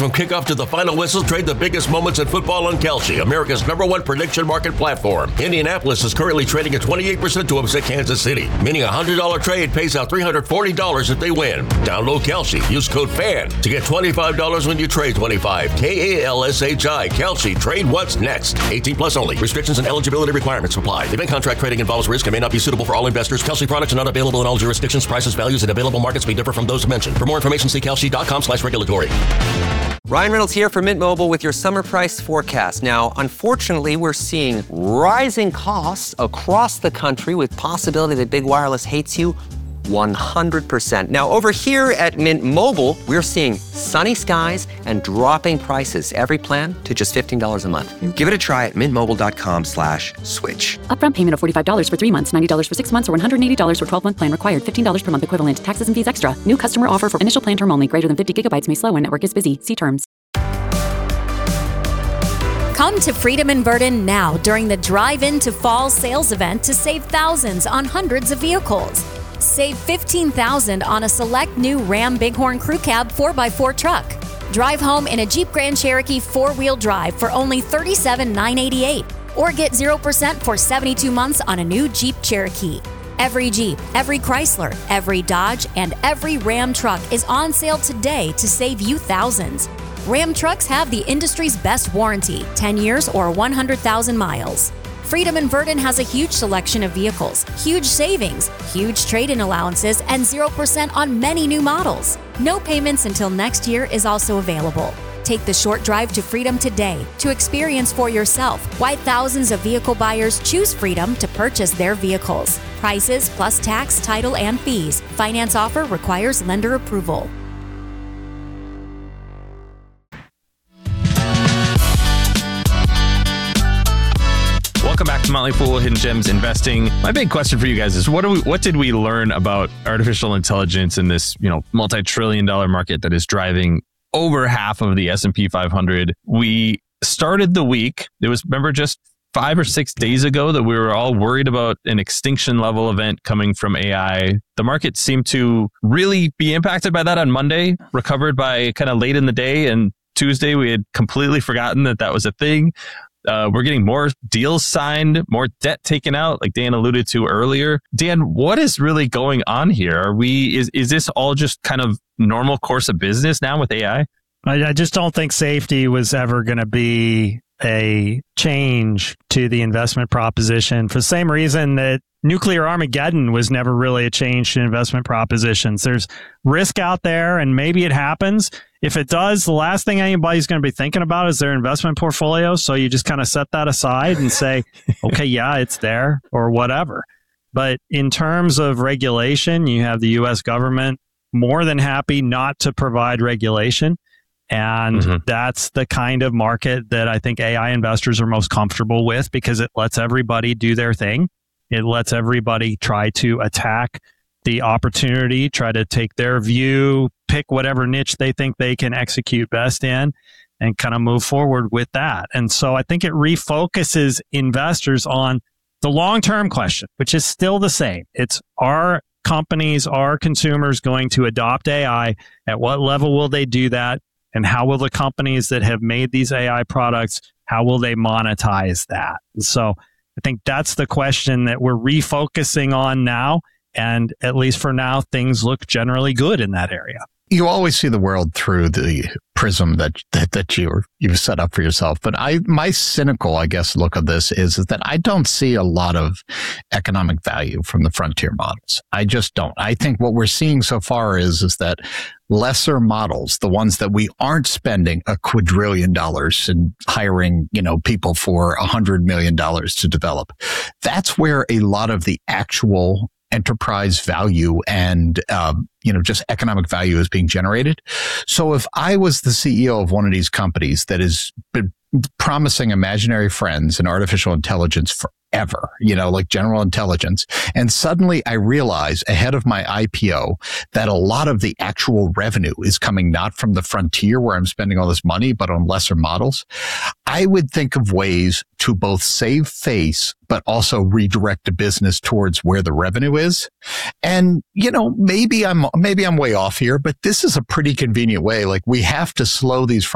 From kickoff to the final whistle, trade the biggest moments in football on Kalshi, America's #1 prediction market platform. Indianapolis is currently trading at 28% to upset Kansas City, meaning a $100 trade pays out $340 if they win. Download Kalshi. Use code FAN to get $25 when you trade 25. KALSHI. Kalshi. Trade what's next. 18 plus only. Restrictions and eligibility requirements apply. Event contract trading involves risk and may not be suitable for all investors. Kalshi products are not available in all jurisdictions. Prices, values, and available markets may differ from those mentioned. For more information, see kalshi.com/regulatory. Ryan Reynolds here for Mint Mobile with your summer price forecast. Now, unfortunately, we're seeing rising costs across the country with possibility that big wireless hates you 100%. Now, over here at Mint Mobile, we're seeing sunny skies and dropping prices. Every plan to just $15 a month. Give it a try at mintmobile.com/switch. Upfront payment of $45 for 3 months, $90 for 6 months, or $180 for 12-month plan required. $15 per month equivalent. Taxes and fees extra. New customer offer for initial plan term only. Greater than 50 gigabytes may slow when network is busy. See terms. Come to Freedom in Verdon now during the Drive Into Fall sales event to save thousands on hundreds of vehicles. Save $15,000 on a select new Ram Bighorn Crew Cab 4x4 truck. Drive home in a Jeep Grand Cherokee 4-wheel drive for only $37,988. Or get 0% for 72 months on a new Jeep Cherokee. Every Jeep, every Chrysler, every Dodge, and every Ram truck is on sale today to save you thousands. Ram trucks have the industry's best warranty, 10 years or 100,000 miles. Freedom in Verdon has a huge selection of vehicles, huge savings, huge trade-in allowances, and 0% on many new models. No payments until next year is also available. Take the short drive to Freedom today to experience for yourself why thousands of vehicle buyers choose Freedom to purchase their vehicles. Prices plus tax, title, and fees. Finance offer requires lender approval. Welcome back to Motley Fool Hidden Gems Investing. My big question for you guys is what did we learn about artificial intelligence in this, multi-trillion-dollar market that is driving over half of the S&P 500? We started the week. It was, remember, just 5 or 6 days ago that we were all worried about an extinction level event coming from AI. The market seemed to really be impacted by that on Monday, recovered by kind of late in the day, and Tuesday we had completely forgotten that was a thing. We're getting more deals signed, more debt taken out, like Dan alluded to earlier. Dan, what is really going on here? Is this all just kind of normal course of business now with AI? I just don't think safety was ever going to be a change to the investment proposition for the same reason that nuclear Armageddon was never really a change to investment propositions. There's risk out there and maybe it happens. If it does, the last thing anybody's going to be thinking about is their investment portfolio. So you just kind of set that aside and say, okay, yeah, it's there or whatever. But in terms of regulation, you have the U.S. government more than happy not to provide regulation. And that's the kind of market that I think AI investors are most comfortable with because it lets everybody do their thing. It lets everybody try to attack the opportunity, try to take their view, pick whatever niche they think they can execute best in, and kind of move forward with that. And so I think it refocuses investors on the long-term question, which is still the same. It's, are companies, are consumers going to adopt AI? At what level will they do that? And how will the companies that have made these AI products, how will they monetize that? And so I think that's the question that we're refocusing on now. And at least for now, things look generally good in that area. You always see the world through the prism that you've set up for yourself. But my cynical, I guess, look at this is that I don't see a lot of economic value from the frontier models. I just don't. I think what we're seeing so far is that lesser models, the ones that we aren't spending $1 quadrillion and hiring, people for $100 million to develop, that's where a lot of the actual enterprise value and, just economic value is being generated. So if I was the CEO of one of these companies that has been promising imaginary friends and artificial intelligence forever, like General Intelligence, and suddenly I realize ahead of my IPO that a lot of the actual revenue is coming not from the frontier where I'm spending all this money, but on lesser models, I would think of ways to both save face, but also redirect the business towards where the revenue is. And, maybe I'm way off here, but this is a pretty convenient way. Like, we have to slow these